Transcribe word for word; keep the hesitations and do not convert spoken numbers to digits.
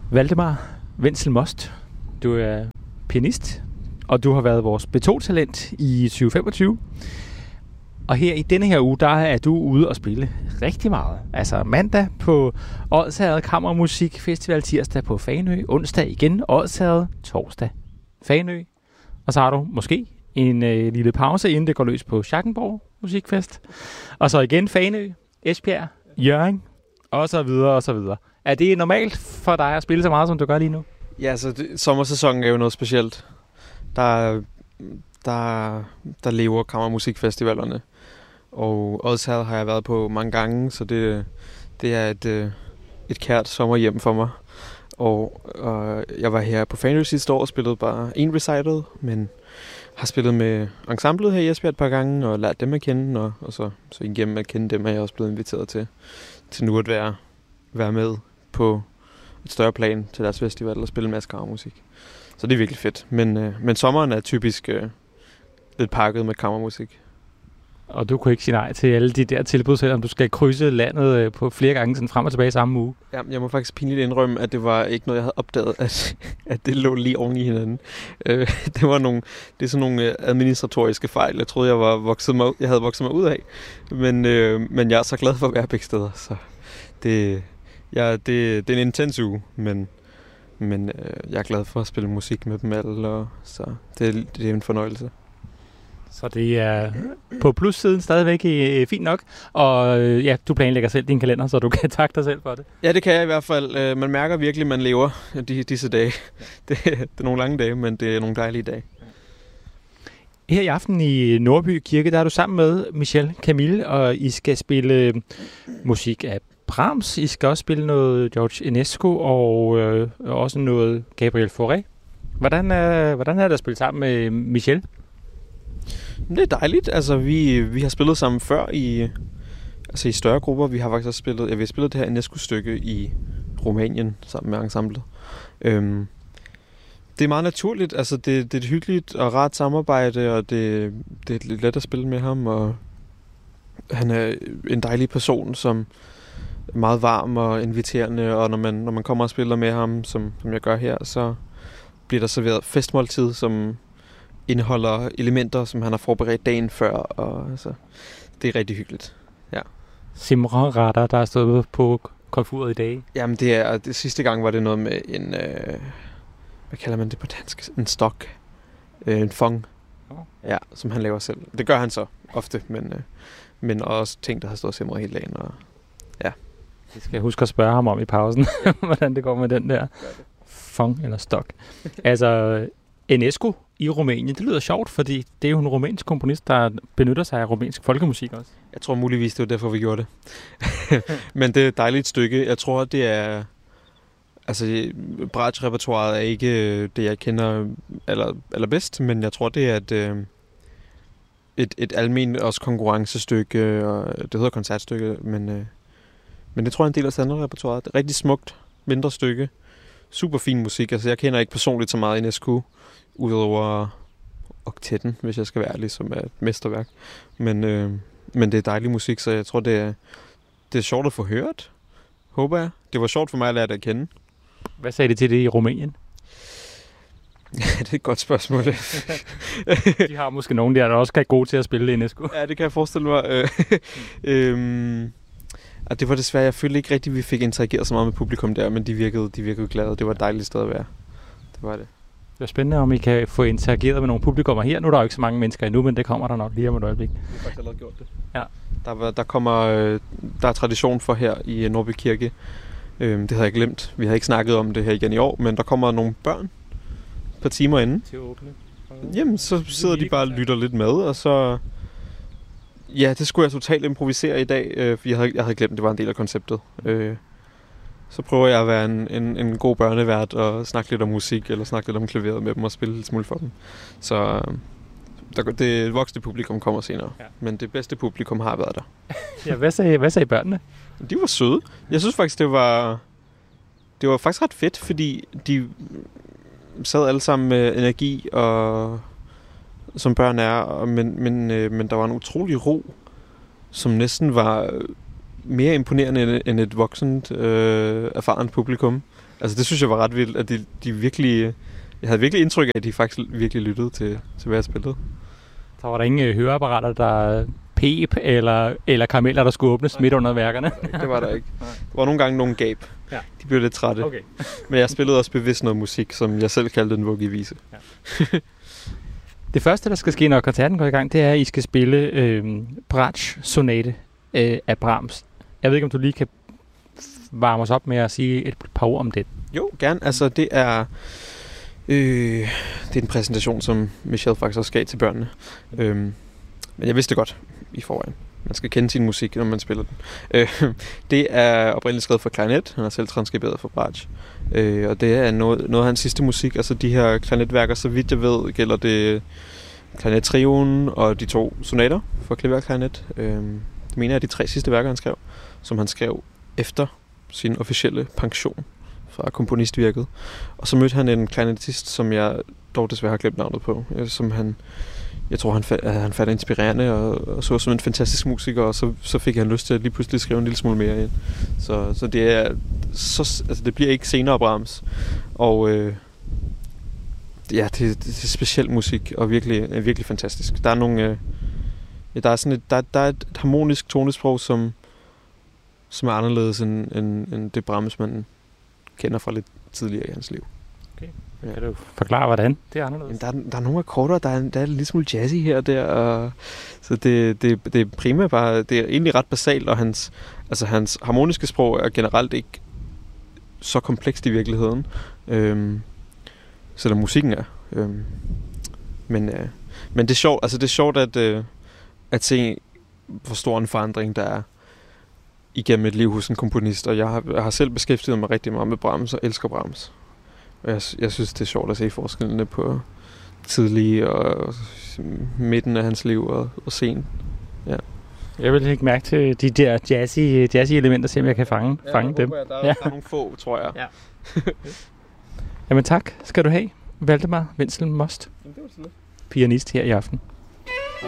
Valdemar Wenzel Most. Du er pianist, og du har været vores B to-talent i tyve femogtyve. Og her i denne her uge, der er du ude og spille rigtig meget. Altså mandag på Odsherred Kammermusik Festival, tirsdag på Fanø, onsdag igen Odsherred, torsdag Fanø. Og så har du måske en øh, lille pause, inden det går løs på Schackenborg Musikfest. Og så igen Fanø, Esbjerg, Hjørring, og så videre, og så videre. Er det normalt for dig at spille så meget, som du gør lige nu? Ja, så det, sommersæsonen er jo noget specielt. Der, der, der lever kammermusikfestivalerne. Og Odsherred har jeg været på mange gange, så det, det er et, et kært sommerhjem for mig. Og, og jeg var her på Fanø sidste år og spillede bare en recital, men har spillet med ensemblet her i Esbjerg et par gange og lært dem at kende, og, og så, så igennem at kende dem er jeg også blevet inviteret til, til nu at være, være med på et større plan til deres festival og spille en masse kammermusik. Så det er virkelig fedt. Men, øh, men sommeren er typisk øh, lidt pakket med kammermusik. Og du kunne ikke sige nej til alle de der tilbud, selvom du skal krydse landet på flere gange sådan frem og tilbage samme uge? Ja, jeg må faktisk pinligt indrømme, at det var ikke noget, jeg havde opdaget, at, at det lå lige oven i hinanden. Øh, det var nogle, det er sådan nogle administratoriske fejl, jeg troede, jeg, var vokset mig, jeg havde vokset mig ud af. Men, øh, men jeg er så glad for at være begge steder, så det, ja, det, det er en intens uge, men, men øh, jeg er glad for at spille musik med dem alle, og, så det, det er en fornøjelse. Så det er på plussiden stadigvæk øh, fint nok, og øh, ja, du planlægger selv din kalender, så du kan takke dig selv for det. Ja, det kan jeg i hvert fald. Øh, man mærker virkelig, at man lever de, disse dage. Det, det er nogle lange dage, men det er nogle dejlige dage. Her i aften i Nordby Kirke, der er du sammen med Michel Camille, og I skal spille musik af Brahms. I skal også spille noget George Enescu og øh, også noget Gabriel Fauré. Hvordan er, hvordan er det at spille sammen med Michel? Det er dejligt. Altså, vi, vi har spillet sammen før i, altså i større grupper. Vi har faktisk også spillet, ja, vi har spillet det her Enescu-stykke i Rumænien sammen med ensemblet. Øhm, det er meget naturligt. Altså, det, det er et hyggeligt og rart samarbejde, og det, det er lidt let at spille med ham. Og han er en dejlig person, som er meget varm og inviterende. Og når man, når man kommer og spiller med ham, som, som jeg gør her, så bliver der serveret festmåltid, som indeholder elementer, som han har forberedt dagen før, og altså, det er rigtig hyggeligt. Ja. Simra-retter, der er stået på komfuret i dag. Jamen, det er, det sidste gang var det noget med en, øh, hvad kalder man det på dansk? En stok. Øh, en fong. Oh. Ja, som han laver selv. Det gør han så ofte, men, øh, men også ting, der har stået simret hele dagen, og ja. Det skal jeg huske at spørge ham om i pausen, hvordan det går med den der fong eller stok. Altså, Enescu i Rumænien. Det lyder sjovt, fordi det er jo en rumænsk komponist, der benytter sig af rumænsk folkemusik også. Jeg tror muligvis, det var derfor, vi gjorde det. Men det er et dejligt stykke. Jeg tror, det er... Altså, bratsch-repertoiret er ikke det, jeg kender aller, allerbedst, men jeg tror, det er et, et, et almen også konkurrencestykke, og det hedder koncertstykke, men, men det tror jeg er en del af standardrepertoiret. Det er rigtig smukt, mindre stykke. Super fin musik. Altså, jeg kender ikke personligt så meget Enescu, udover oktetten, hvis jeg skal være ærlig, som er et mesterværk. Men, øh, men det er dejlig musik, så jeg tror, det er, det er sjovt at få hørt, håber jeg. Det var sjovt for mig at lære det at kende. Hvad sagde det til det i Rumænien? Det er et godt spørgsmål. De har måske nogen der, der også er gode til at spille Enescu. Ja, det kan jeg forestille mig. øhm, og det var desværre, jeg følte ikke rigtigt, at vi fik interageret så meget med publikum der, men de virkede, de virkede glade. Det var et dejligt sted at være. Det var det. Det er spændende, om I kan få interageret med nogle publikummer her. Nu er der jo ikke så mange mennesker endnu, men det kommer der nok lige om et øjeblik. Vi har faktisk allerede gjort det. Ja. Der, der, kommer, der er tradition for her i Nordby Kirke. Øhm, det havde jeg glemt. Vi havde ikke snakket om det her igen i år, men der kommer nogle børn et par timer inden. Til at åbne. Jamen, så sidder de bare og lytter lidt med, og så... Ja, det skulle jeg totalt improvisere i dag, øh, for jeg havde, jeg havde glemt, at det var en del af konceptet. Øh, Så prøver jeg at være en, en, en god børnevært og snakke lidt om musik, eller snakke lidt om klaveret med dem og spille lidt smule for dem. Så der, det voksne publikum kommer senere, ja. Men det bedste publikum har været der. Ja, hvad sagde, hvad sagde børnene? De var søde. Jeg synes faktisk, det var, det var faktisk ret fedt, fordi de sad alle sammen med energi, og, som børn er, og, men, men, øh, men der var en utrolig ro, som næsten var mere imponerende end, end et voksent, øh, erfarent publikum. Altså det synes jeg var ret vildt, at de, de virkelig... Jeg havde virkelig indtryk af, at de faktisk virkelig lyttede til, til hvad jeg spillede. Så var der ingen høreapparater, der pep, eller, eller karameller, der skulle åbnes midt under værkerne? Det var der ikke. Der var nogle gange nogle gab. Ja. De blev lidt trætte. Okay. Men jeg spillede også bevidst noget musik, som jeg selv kaldte en vuggevise. Ja. Det første, der skal ske, når koncerten går i gang, det er, at I skal spille øh, Bratsch-sonate øh, af Brahms. Jeg ved ikke, om du lige kan varme os op med at sige et par ord om det. Jo, gerne. Altså, det er... Øh, det er en præsentation, som Michel faktisk også gav til børnene. Øhm, men jeg vidste det godt i forvejen. Man skal kende sin musik, når man spiller den. Øh, det er oprindeligt skrevet for klarinet. Han har selv transkriberet for Bratsch. Øh, og det er noget, noget af hans sidste musik. Altså de her klarinetværker, så vidt jeg ved, gælder det klarinettrioen og de to sonater for klaver og klarinet. Øh, det mener jeg er de tre sidste værker, han skrev, som han skrev efter sin officielle pension fra komponistvirket. Og så mødte han en klarinetist, som jeg dog desværre har glemt navnet på, som han, jeg tror, han, fa- han fandt inspirerende og, og så som en fantastisk musiker, og så, så fik han lyst til at lige pludselig skrive en lille smule mere ind. Så, så det er så, altså det bliver ikke senere Brahms. Og øh, ja, det, det, det er speciel musik, og virkelig, er virkelig fantastisk. Der er nogle, øh, ja, der er sådan et, der, der er et harmonisk tonesprog, som, som er anderledes end, end, end det Brahms, man kender fra lidt tidligere i hans liv. Okay. Ja. Kan du forklare, hvordan det er anderledes? Jamen, der, er, der er nogle akkorder, der er, der er lidt smule jazzy her og der, og så det, det, det er primært bare, det er egentlig ret basalt, og hans, altså hans harmoniske sprog er generelt ikke så komplekst i virkeligheden, øhm, selvom musikken er. Øhm, men, øh, men det er sjovt, altså det er sjovt at, øh, at se, hvor stor en forandring der er igennem et liv hos en komponist, og jeg har, jeg har selv beskæftiget mig rigtig meget med Brahms og elsker Brahms. Og jeg, jeg synes, det er sjovt at se forskellene på tidlige og midten af hans liv og, og sen. Ja. Jeg vil ikke mærke til de der jazzy, jazzy elementer, se om jeg kan fange, ja, fange dem. Jeg, der, er, ja. der er nogle få, tror jeg. Ja. Jamen tak skal du have, Valdemar Wenzel Most, Jamen, det var sådan lidt. Pianist her i aften.